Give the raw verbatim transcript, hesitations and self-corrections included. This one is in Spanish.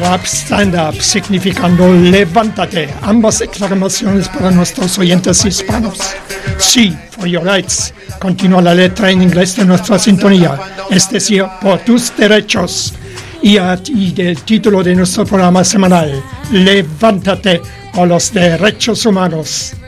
up, stand up, significando levántate. Ambas exclamaciones para nuestros oyentes hispanos. Sí, for your rights. Continúa la letra en inglés de nuestra sintonía, es decir, por tus derechos. Y, a, y del título de nuestro programa semanal, Levántate por los derechos humanos.